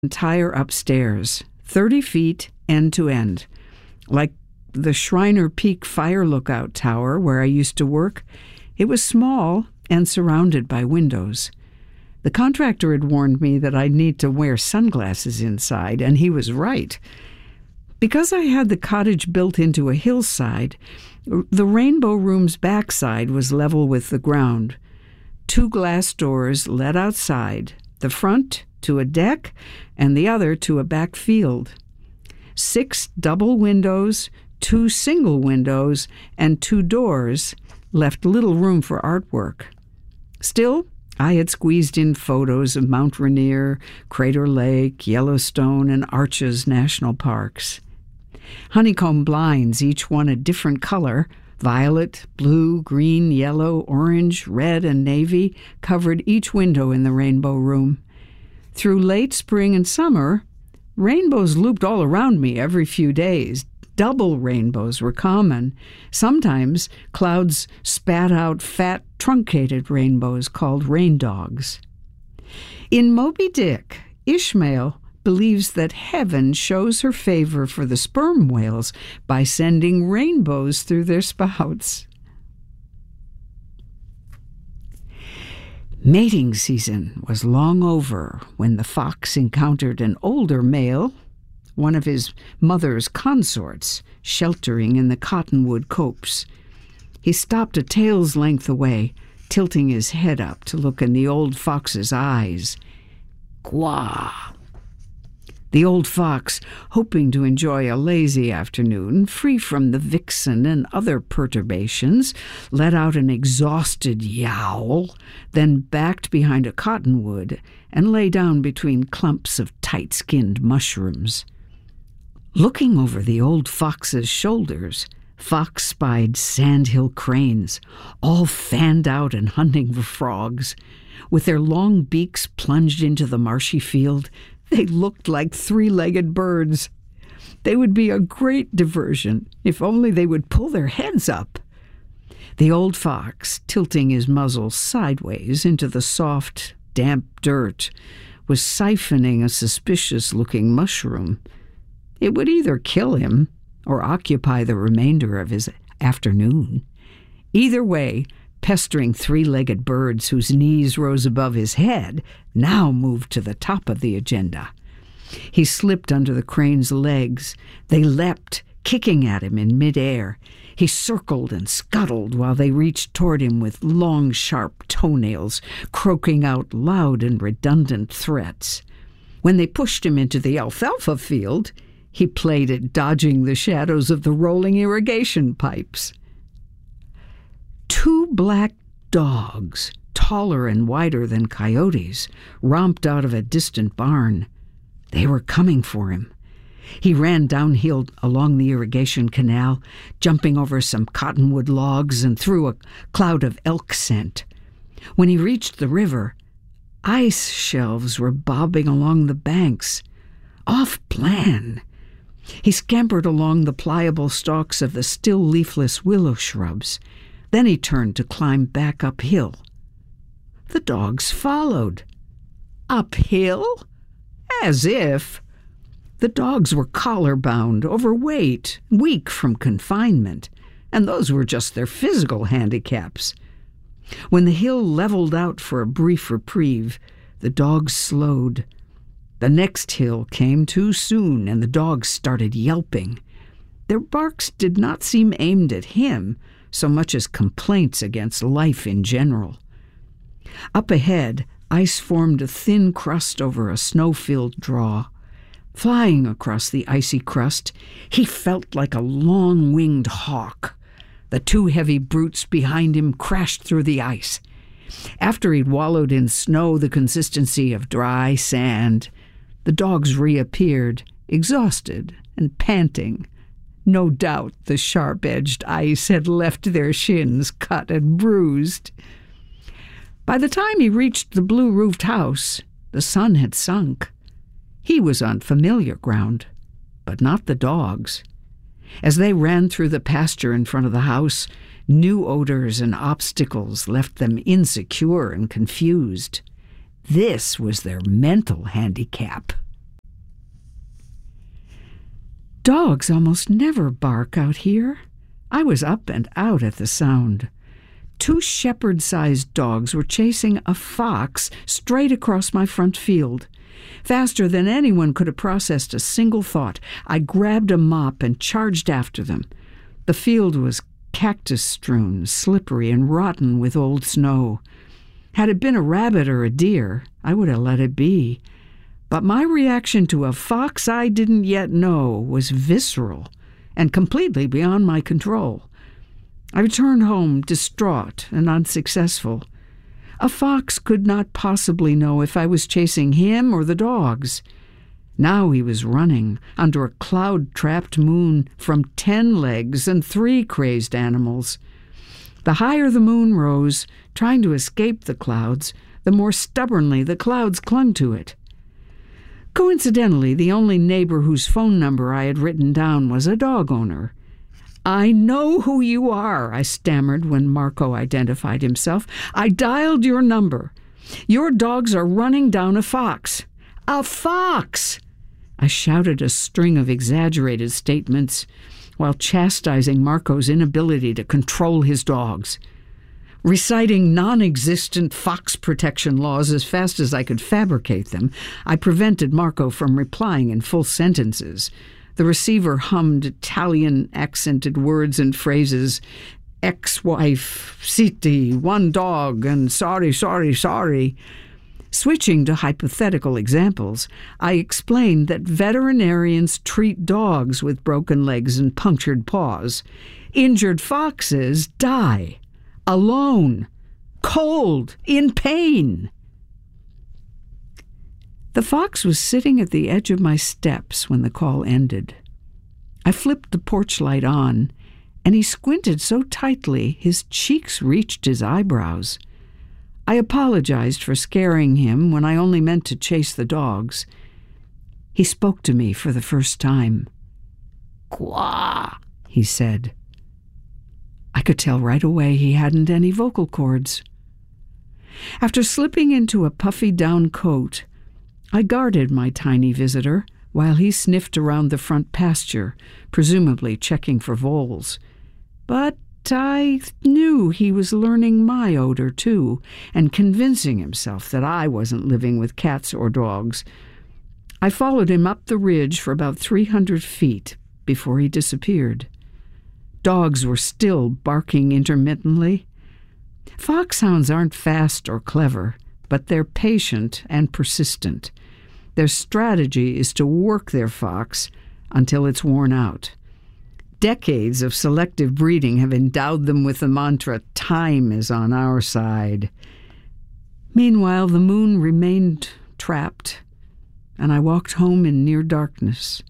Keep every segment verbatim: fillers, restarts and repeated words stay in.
entire upstairs, thirty feet end to end. Like the Shriner Peak Fire Lookout Tower where I used to work, it was small and surrounded by windows. The contractor had warned me that I'd need to wear sunglasses inside, and he was right. Because I had the cottage built into a hillside, the Rainbow Room's backside was level with the ground. Two glass doors led outside, the front to a deck and the other to a back field. Six double windows, two single windows, and two doors left little room for artwork. Still, I had squeezed in photos of Mount Rainier, Crater Lake, Yellowstone, and Arches National Parks. Honeycomb blinds, each one a different color, violet, blue, green, yellow, orange, red, and navy, covered each window in the Rainbow Room. Through late spring and summer, rainbows looped all around me every few days. Double rainbows were common. Sometimes clouds spat out fat, truncated rainbows called rain dogs. In Moby Dick, Ishmael believes that heaven shows her favor for the sperm whales by sending rainbows through their spouts. Mating season was long over when the fox encountered an older male, one of his mother's consorts, sheltering in the cottonwood copse. He stopped a tail's length away, tilting his head up to look in the old fox's eyes. Quah! The old fox, hoping to enjoy a lazy afternoon, free from the vixen and other perturbations, let out an exhausted yowl, then backed behind a cottonwood and lay down between clumps of tight-skinned mushrooms. Looking over the old fox's shoulders, Fox spied sandhill cranes, all fanned out and hunting for frogs. With their long beaks plunged into the marshy field, they looked like three-legged birds. They would be a great diversion if only they would pull their heads up. The old fox, tilting his muzzle sideways into the soft, damp dirt, was siphoning a suspicious-looking mushroom. It would either kill him or occupy the remainder of his afternoon. Either way, pestering three-legged birds whose knees rose above his head now moved to the top of the agenda. He slipped under the crane's legs. They leapt, kicking at him in midair. He circled and scuttled while they reached toward him with long, sharp toenails, croaking out loud and redundant threats. When they pushed him into the alfalfa field, he played at dodging the shadows of the rolling irrigation pipes. Two black dogs, taller and wider than coyotes, romped out of a distant barn. They were coming for him. He ran downhill along the irrigation canal, jumping over some cottonwood logs and through a cloud of elk scent. When he reached the river, ice shelves were bobbing along the banks. Off plan. He scampered along the pliable stalks of the still leafless willow shrubs. Then he turned to climb back uphill. The dogs followed. Uphill? As if. The dogs were collar-bound, overweight, weak from confinement, and those were just their physical handicaps. When the hill leveled out for a brief reprieve, the dogs slowed. The next hill came too soon, and the dogs started yelping. Their barks did not seem aimed at him so much as complaints against life in general. Up ahead, ice formed a thin crust over a snow-filled draw. Flying across the icy crust, he felt like a long-winged hawk. The two heavy brutes behind him crashed through the ice. After he'd wallowed in snow the consistency of dry sand, the dogs reappeared, exhausted and panting. No doubt the sharp-edged ice had left their shins cut and bruised. By the time he reached the blue-roofed house, the sun had sunk. He was on familiar ground, but not the dogs. As they ran through the pasture in front of the house, new odors and obstacles left them insecure and confused. This was their mental handicap. Dogs almost never bark out here. I was up and out at the sound. Two shepherd-sized dogs were chasing a fox straight across my front field. Faster than anyone could have processed a single thought, I grabbed a mop and charged after them. The field was cactus-strewn, slippery, and rotten with old snow. Had it been a rabbit or a deer, I would have let it be. But my reaction to a fox I didn't yet know was visceral and completely beyond my control. I returned home distraught and unsuccessful. A fox could not possibly know if I was chasing him or the dogs. Now he was running under a cloud-trapped moon from ten legs and three crazed animals. The higher the moon rose, trying to escape the clouds, the more stubbornly the clouds clung to it. Coincidentally, the only neighbor whose phone number I had written down was a dog owner. "I know who you are," I stammered when Marco identified himself. "I dialed your number. Your dogs are running down a fox." "A fox!" I shouted a string of exaggerated statements while chastising Marco's inability to control his dogs. Reciting non-existent fox protection laws as fast as I could fabricate them, I prevented Marco from replying in full sentences. The receiver hummed Italian-accented words and phrases, ex-wife, siti, one dog, and sorry, sorry, sorry. Switching to hypothetical examples, I explained that veterinarians treat dogs with broken legs and punctured paws. Injured foxes die. Alone, cold, in pain. The fox was sitting at the edge of my steps when the call ended. I flipped the porch light on, and he squinted so tightly his cheeks reached his eyebrows. I apologized for scaring him when I only meant to chase the dogs. He spoke to me for the first time. "Quah," he said. I could tell right away he hadn't any vocal cords. After slipping into a puffy down coat, I guarded my tiny visitor while he sniffed around the front pasture, presumably checking for voles. But I knew he was learning my odor, too, and convincing himself that I wasn't living with cats or dogs. I followed him up the ridge for about three hundred feet before he disappeared. Dogs were still barking intermittently. Foxhounds aren't fast or clever, but they're patient and persistent. Their strategy is to work their fox until it's worn out. Decades of selective breeding have endowed them with the mantra, "Time is on our side." Meanwhile, the moon remained trapped, and I walked home in near darkness.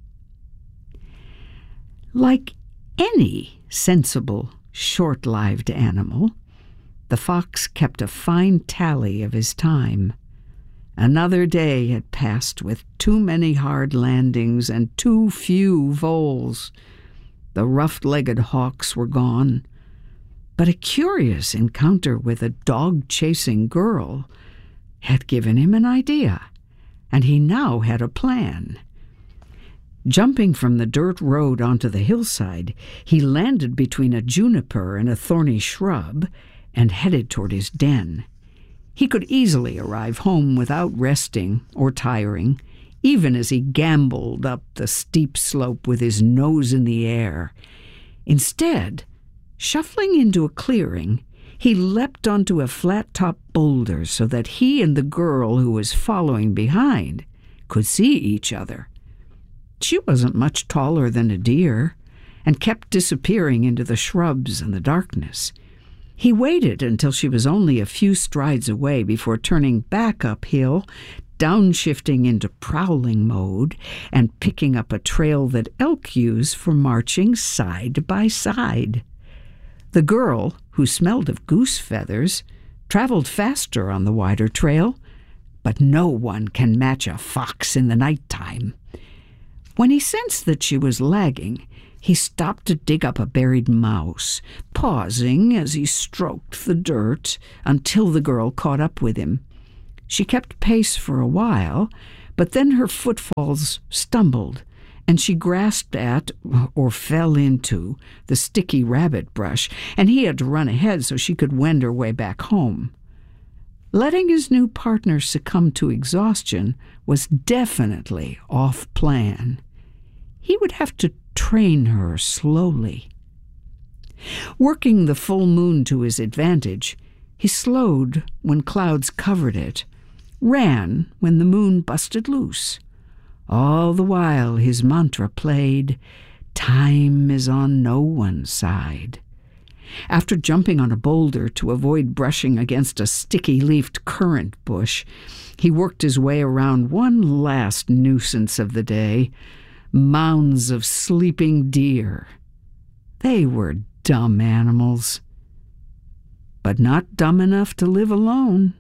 Like any sensible, short-lived animal, the fox kept a fine tally of his time. Another day had passed with too many hard landings and too few voles. The rough-legged hawks were gone, but a curious encounter with a dog-chasing girl had given him an idea, and he now had a plan. Jumping from the dirt road onto the hillside, he landed between a juniper and a thorny shrub and headed toward his den. He could easily arrive home without resting or tiring, even as he gamboled up the steep slope with his nose in the air. Instead, shuffling into a clearing, he leapt onto a flat-top boulder so that he and the girl who was following behind could see each other. She wasn't much taller than a deer, and kept disappearing into the shrubs and the darkness. He waited until she was only a few strides away before turning back uphill, downshifting into prowling mode, and picking up a trail that elk use for marching side by side. The girl, who smelled of goose feathers, traveled faster on the wider trail, but no one can match a fox in the nighttime. When he sensed that she was lagging, he stopped to dig up a buried mouse, pausing as he stroked the dirt until the girl caught up with him. She kept pace for a while, but then her footfalls stumbled, and she grasped at, or fell into, the sticky rabbit brush, and he had to run ahead so she could wend her way back home. Letting his new partner succumb to exhaustion was definitely off plan. He would have to train her slowly. Working the full moon to his advantage, he slowed when clouds covered it, ran when the moon busted loose. All the while his mantra played, "Time is on no one's side." After jumping on a boulder to avoid brushing against a sticky-leafed currant bush, he worked his way around one last nuisance of the day, mounds of sleeping deer. They were dumb animals, but not dumb enough to live alone.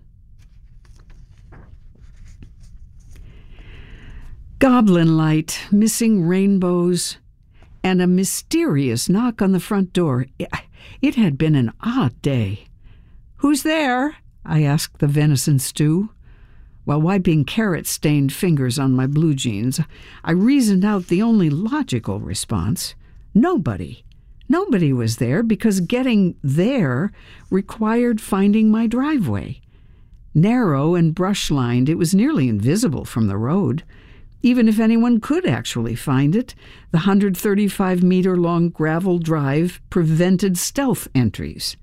Goblin light, missing rainbows, and a mysterious knock on the front door. It had been an odd day. "Who's there?" I asked the venison stew. While wiping carrot-stained fingers on my blue jeans, I reasoned out the only logical response. Nobody. Nobody was there because getting there required finding my driveway. Narrow and brush-lined, it was nearly invisible from the road. Even if anyone could actually find it, the one hundred thirty-five meter long gravel drive prevented stealth entries.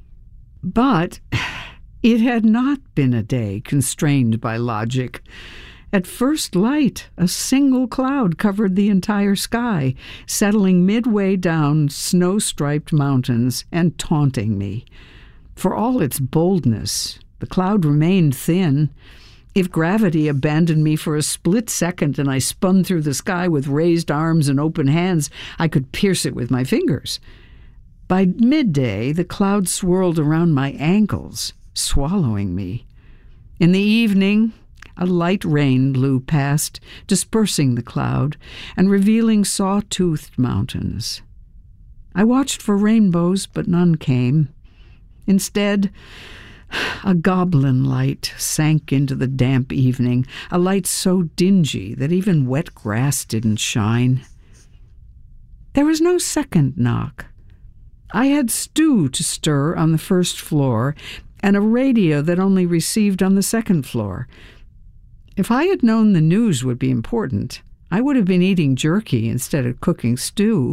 But it had not been a day constrained by logic. At first light, a single cloud covered the entire sky, settling midway down snow-striped mountains and taunting me. For all its boldness, the cloud remained thin. If gravity abandoned me for a split second and I spun through the sky with raised arms and open hands, I could pierce it with my fingers. By midday, the cloud swirled around my ankles, swallowing me. In the evening, a light rain blew past, dispersing the cloud and revealing saw-toothed mountains. I watched for rainbows, but none came. Instead, a goblin light sank into the damp evening, a light so dingy that even wet grass didn't shine. There was no second knock. I had stew to stir on the first floor and a radio that only received on the second floor. If I had known the news would be important, I would have been eating jerky instead of cooking stew.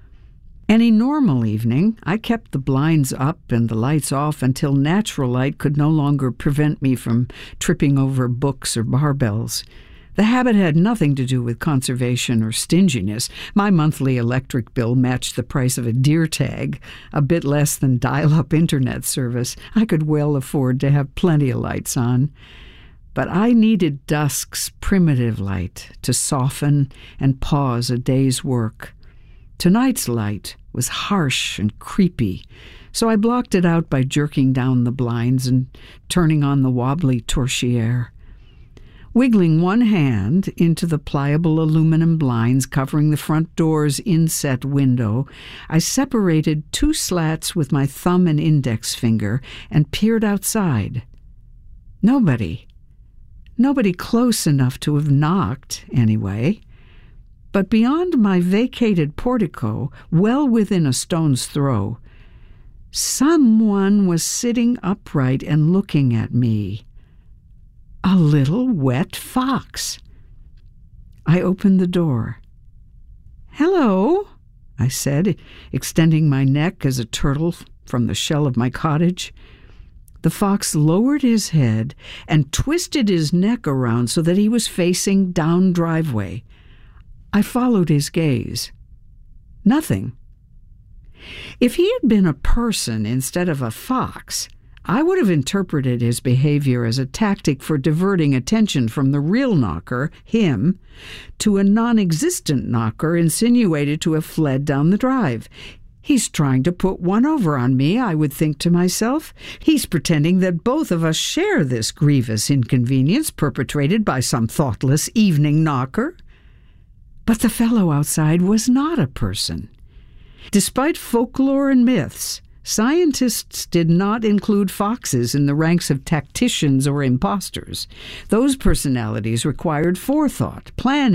Any normal evening, I kept the blinds up and the lights off until natural light could no longer prevent me from tripping over books or barbells. The habit had nothing to do with conservation or stinginess. My monthly electric bill matched the price of a deer tag, a bit less than dial-up internet service. I could well afford to have plenty of lights on. But I needed dusk's primitive light to soften and pause a day's work. Tonight's light was harsh and creepy, so I blocked it out by jerking down the blinds and turning on the wobbly torchère. Wiggling one hand into the pliable aluminum blinds covering the front door's inset window, I separated two slats with my thumb and index finger and peered outside. Nobody. Nobody close enough to have knocked, anyway. But beyond my vacated portico, well within a stone's throw, someone was sitting upright and looking at me. A little wet fox. I opened the door. "Hello," I said, extending my neck as a turtle from the shell of my cottage. The fox lowered his head and twisted his neck around so that he was facing down driveway. I followed his gaze. Nothing. If he had been a person instead of a fox, I would have interpreted his behavior as a tactic for diverting attention from the real knocker, him, to a non-existent knocker insinuated to have fled down the drive. He's trying to put one over on me, I would think to myself. He's pretending that both of us share this grievous inconvenience perpetrated by some thoughtless evening knocker. But the fellow outside was not a person. Despite folklore and myths, scientists did not include foxes in the ranks of tacticians or imposters. Those personalities required forethought, planning,